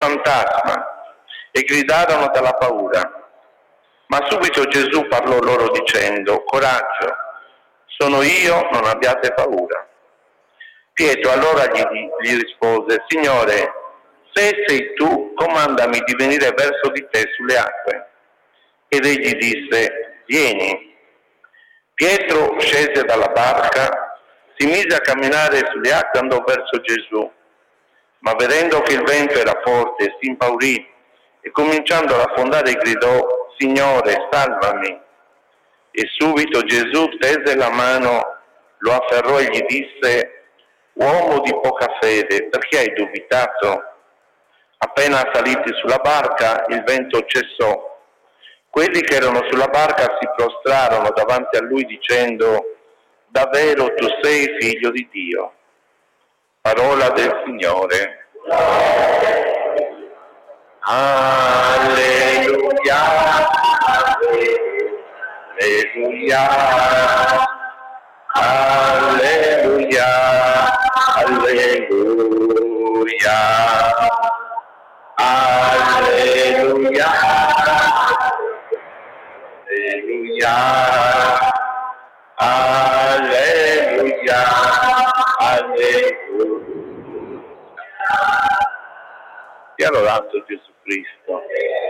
fantasma, e gridarono dalla paura. Ma subito Gesù parlò loro dicendo: coraggio, sono io, non abbiate paura. Pietro allora gli rispose: Signore, se sei tu, comandami di venire verso di te sulle acque. Ed egli disse: vieni. Pietro scese dalla barca, si mise a camminare sulle acque e andò verso Gesù. Ma vedendo che il vento era forte, si impaurì e cominciando ad affondare gridò: Signore, salvami. E subito Gesù tese la mano, lo afferrò e gli disse: uomo di poca fede, perché hai dubitato? Appena saliti sulla barca, il vento cessò. Quelli che erano sulla barca si prostrarono davanti a lui dicendo: davvero tu sei figlio di Dio. Parola del Signore. Alleluia, alleluia, alleluia, alleluia, alleluia, alleluia, alleluia, alleluia. Sia lodato Gesù Cristo.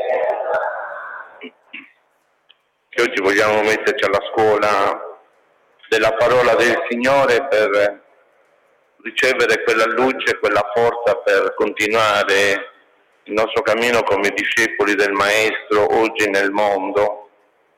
Che oggi vogliamo metterci alla scuola della parola del Signore per ricevere quella luce, quella forza per continuare il nostro cammino come discepoli del Maestro oggi nel mondo.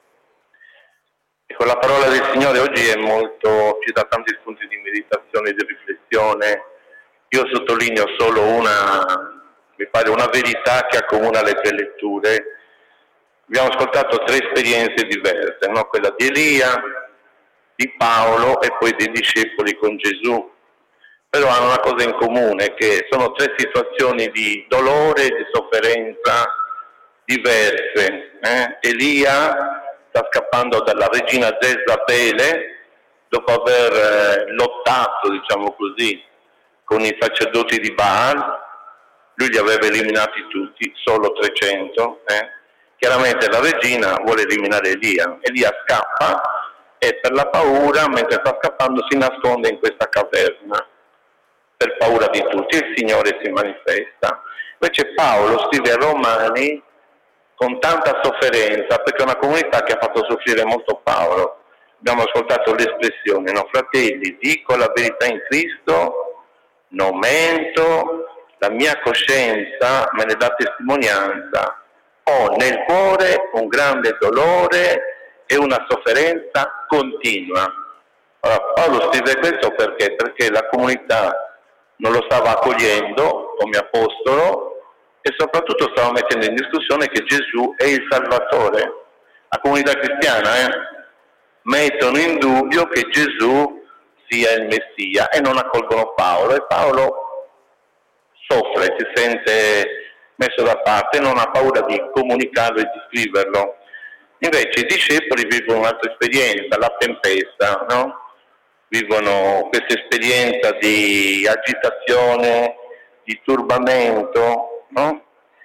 Ecco, la parola del Signore oggi ci dà tanti spunti di meditazione e di riflessione. Io sottolineo solo mi pare una verità che accomuna le tre letture. Abbiamo ascoltato tre esperienze diverse, no? Quella di Elia, di Paolo e poi dei discepoli con Gesù. Però hanno una cosa in comune, che sono tre situazioni di dolore e di sofferenza diverse. Elia sta scappando dalla regina Jezabele dopo aver lottato, diciamo così, con i sacerdoti di Baal. Lui li aveva eliminati tutti, solo 300. Chiaramente la regina vuole eliminare Elia. Elia scappa e per la paura, mentre sta scappando, si nasconde in questa caverna per paura di tutti. Il Signore si manifesta. Invece Paolo scrive ai Romani con tanta sofferenza, perché è una comunità che ha fatto soffrire molto Paolo. Abbiamo ascoltato l'espressione, no? Fratelli, dico la verità in Cristo, non mento, la mia coscienza me ne dà testimonianza. Ho nel cuore un grande dolore e una sofferenza continua. Allora, Paolo scrive questo perché? Perché la comunità non lo stava accogliendo come apostolo e soprattutto stava mettendo in discussione che Gesù è il Salvatore. La comunità cristiana mettono in dubbio che Gesù sia il Messia e non accolgono Paolo. E Paolo soffre, si sente messo da parte, non ha paura di comunicarlo e di scriverlo. Invece i discepoli vivono un'altra esperienza, la tempesta, no? Vivono questa esperienza di agitazione, di turbamento, no?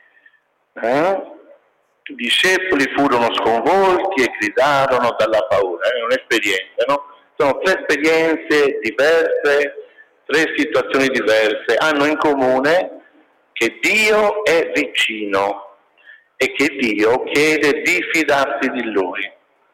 I discepoli furono sconvolti e gridarono dalla paura. È un'esperienza, no? Sono tre esperienze diverse, tre situazioni diverse, hanno in comune che Dio è vicino e che Dio chiede di fidarsi di Lui.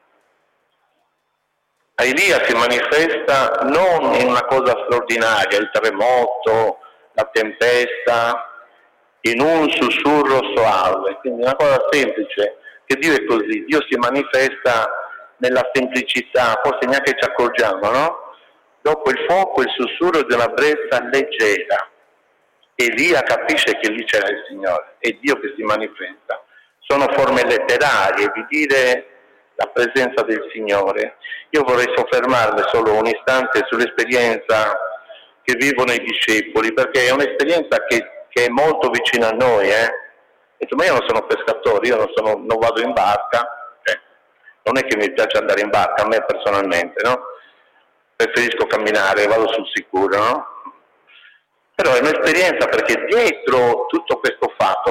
A Elia si manifesta non in una cosa straordinaria, il terremoto, la tempesta, in un sussurro soave, quindi una cosa semplice, che Dio è così, Dio si manifesta nella semplicità, forse neanche ci accorgiamo, no? Dopo il fuoco, il sussurro di una brezza leggera. Elia capisce che lì c'era il Signore, è Dio che si manifesta. Sono forme letterarie di dire la presenza del Signore. Io vorrei soffermarmi solo un istante sull'esperienza che vivono i discepoli, perché è un'esperienza che è molto vicina a noi. Ma io non sono pescatore, io non vado in barca, non è che mi piace andare in barca, a me personalmente, no? Preferisco camminare, vado sul sicuro, no? Però è un'esperienza perché dietro tutto questo fatto